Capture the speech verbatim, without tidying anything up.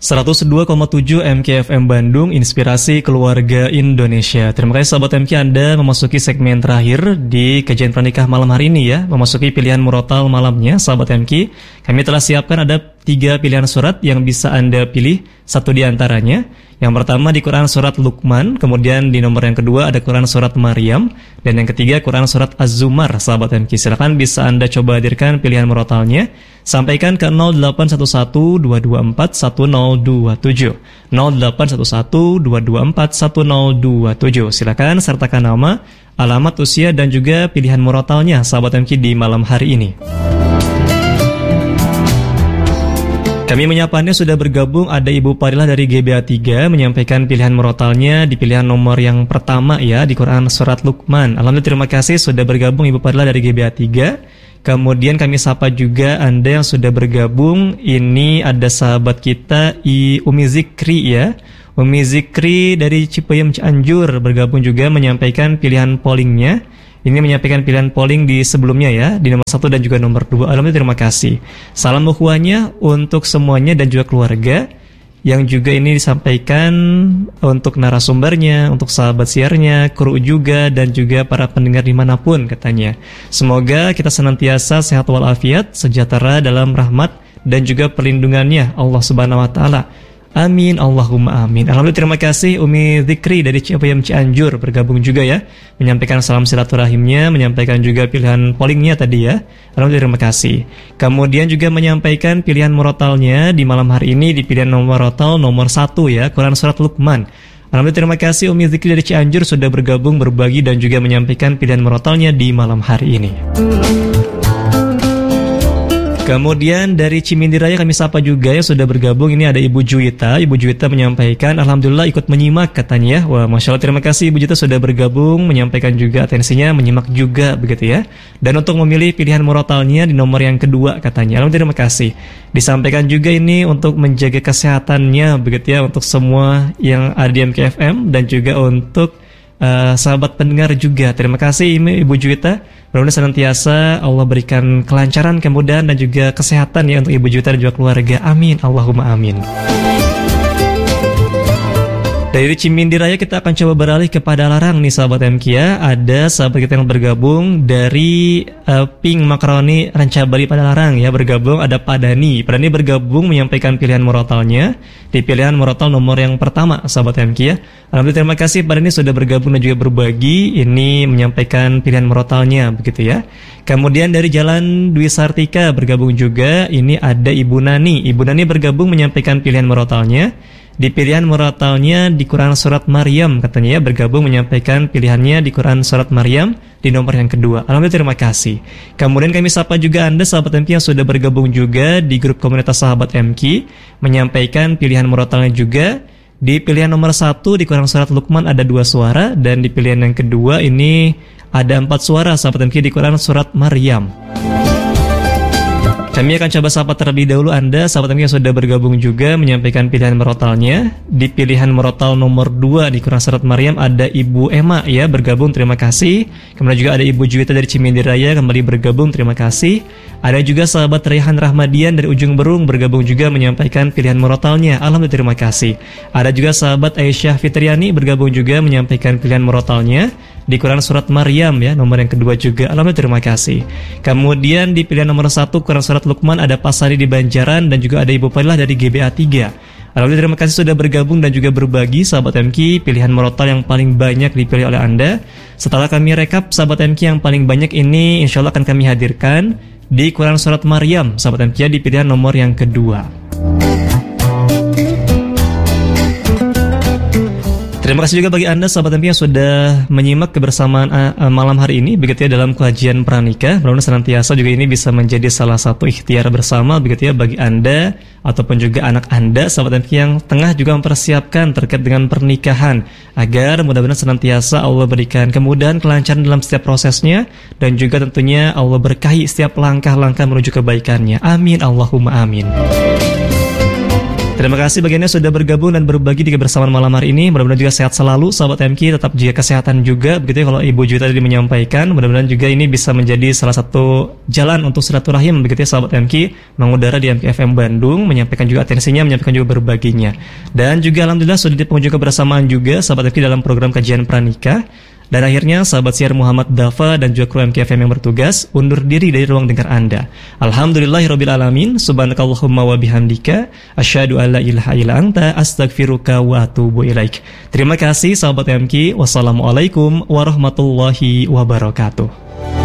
seratus dua koma tujuh M K F M Bandung, Inspirasi Keluarga Indonesia. Terima kasih sahabat M K, Anda memasuki segmen terakhir di kajian pernikah malam hari ini ya. Memasuki pilihan murotal malamnya sahabat M K. Kami telah siapkan ada tiga pilihan surat yang bisa Anda pilih satu di antaranya. Yang pertama di Quran surat Luqman, kemudian di nomor yang kedua ada Quran surat Maryam, dan yang ketiga Quran surat Az-Zumar sahabat M K. Silakan bisa Anda coba hadirkan pilihan murotalnya. Sampaikan ke nol delapan satu satu dua dua empat satu nol dua tujuh nol delapan satu satu dua dua empat satu nol dua tujuh. Silakan sertakan nama, alamat, usia, dan juga pilihan murotalnya sahabat M K di malam hari ini. Kami menyapa Anda, sudah bergabung ada Ibu Parilah dari G B A tiga menyampaikan pilihan murotalnya di pilihan nomor yang pertama ya di Quran surat Luqman. Alhamdulillah, terima kasih sudah bergabung Ibu Parilah dari G B A tiga. Kemudian kami sapa juga Anda yang sudah bergabung. Ini ada sahabat kita I Umi Zikri ya. Umi Zikri dari Cipayung Cianjur bergabung juga menyampaikan pilihan pollingnya. Ini menyampaikan pilihan polling di sebelumnya ya, di nomor satu dan juga nomor dua. Alhamdulillah, terima kasih. Salam ukhuwahnya untuk semuanya dan juga keluarga. Yang juga ini disampaikan untuk narasumbernya, untuk sahabat siarnya, kru juga, dan juga para pendengar dimanapun katanya. Semoga kita senantiasa sehat walafiat, sejahtera dalam rahmat dan juga perlindungannya Allah Subhanahu Wa Taala. Amin, Allahumma amin. Alhamdulillah, terima kasih Umi Zikri dari Cipayung Cianjur bergabung juga ya, menyampaikan salam silaturahimnya, menyampaikan juga pilihan pollingnya tadi ya. Alhamdulillah, terima kasih. Kemudian juga menyampaikan pilihan murotalnya di malam hari ini di pilihan nomor murotal nomor satu ya, Quran surat Luqman. Alhamdulillah, terima kasih Umi Zikri dari Cianjur sudah bergabung, berbagi dan juga menyampaikan pilihan murotalnya di malam hari ini. Kemudian dari Cimindi Raya kami sapa juga ya, sudah bergabung. Ini ada Ibu Juwita. Ibu Juwita menyampaikan alhamdulillah ikut menyimak katanya ya. Wah, Masya Allah, terima kasih Ibu Juwita sudah bergabung, menyampaikan juga atensinya, menyimak juga begitu ya. Dan untuk memilih pilihan murotalnya di nomor yang kedua katanya. Alhamdulillah, terima kasih. Disampaikan juga ini untuk menjaga kesehatannya begitu ya, untuk semua yang ada di M K F M dan juga untuk Uh, sahabat pendengar juga. Terima kasih Ibu Juwita. Mudah-mudahan senantiasa Allah berikan kelancaran, kemudahan dan juga kesehatan ya untuk Ibu Juwita dan juga keluarga. Amin, Allahumma amin. Dari Cimindi Raya kita akan coba beralih kepada Larang nih sahabat M K ya. Ada sahabat kita yang bergabung dari uh, Pink Makaroni Rancabali pada Larang ya, bergabung ada Pak Dani. Pak Dani bergabung menyampaikan pilihan murotalnya di pilihan murotal nomor yang pertama sahabat M K ya. Alhamdulillah, terima kasih Pak Dani sudah bergabung dan juga berbagi ini menyampaikan pilihan murotalnya begitu ya. Kemudian dari Jalan Dwi Sartika bergabung juga ini ada Ibu Nani. Ibu Nani bergabung menyampaikan pilihan murotalnya di pilihan murotalnya di Quran surat Maryam katanya ya, bergabung menyampaikan pilihannya di Quran surat Maryam di nomor yang kedua. Alhamdulillah, terima kasih. Kemudian kami sapa juga Anda sahabat M K yang sudah bergabung juga di grup komunitas sahabat M K, menyampaikan pilihan murotalnya juga. Di pilihan nomor satu di Quran surat Luqman ada dua suara, dan di pilihan yang kedua ini ada empat suara sahabat M K di Quran surat Maryam. Kami akan coba sapa terlebih dahulu Anda sahabat M K yang sudah bergabung juga menyampaikan pilihan murotalnya. Di pilihan murotal nomor dua di Quran surat Maryam ada Ibu Emma ya, bergabung, terima kasih. Kemudian juga ada Ibu Juwita dari Cimindi Raya kembali bergabung, terima kasih. Ada juga sahabat Raihan Rahmadian dari Ujung Berung bergabung juga menyampaikan pilihan murotalnya. Alhamdulillah, terima kasih. Ada juga sahabat Aisyah Fitriani bergabung juga menyampaikan pilihan murotalnya di Quran surat Maryam ya, nomor yang kedua juga. Alhamdulillah, terima kasih. Kemudian di pilihan nomor satu Quran surat Luqman ada Pak Sari di Banjaran dan juga ada Ibu Parilah dari G B A tiga. Alhamdulillah, terima kasih sudah bergabung dan juga berbagi sahabat M K pilihan murotal yang paling banyak dipilih oleh Anda. Setelah kami rekap sahabat M K yang paling banyak ini insya Allah akan kami hadirkan di Quran surat Maryam sahabat M K di pilihan nomor yang kedua. Terima kasih juga bagi Anda sahabat M P yang sudah menyimak kebersamaan uh, malam hari ini begitu ya dalam kajian pranikah. Mudah-mudahan senantiasa juga ini bisa menjadi salah satu ikhtiar bersama begitu ya bagi Anda ataupun juga anak Anda sahabat M P yang tengah juga mempersiapkan terkait dengan pernikahan, agar mudah-mudahan senantiasa Allah berikan kemudahan, kelancaran dalam setiap prosesnya, dan juga tentunya Allah berkahi setiap langkah-langkah menuju kebaikannya. Amin, Allahumma amin. Terima kasih bagiannya sudah bergabung dan berbagi di kebersamaan malam hari ini. Mudah-mudahan juga sehat selalu sahabat M K, tetap jaga kesehatan juga begitu ya kalau Ibu Juwita tadi menyampaikan. Mudah-mudahan juga ini bisa menjadi salah satu jalan untuk silaturahim begitu ya sahabat M K, mengudara di M K F M Bandung, menyampaikan juga atensinya, menyampaikan juga berbaginya. Dan juga alhamdulillah sudah di pengunjung kebersamaan juga sahabat M K dalam program kajian pranikah. Dan akhirnya sahabat siar Muhammad Dafa dan juga kru M K F M yang bertugas undur diri dari ruang dengar Anda. Alhamdulillahirabbil alamin, subhanakallahumma wa bihamdika, asyhadu alla ilaha illa anta, astaghfiruka wa atubu ilaik. Terima kasih sahabat M K. Wassalamualaikum warahmatullahi wabarakatuh.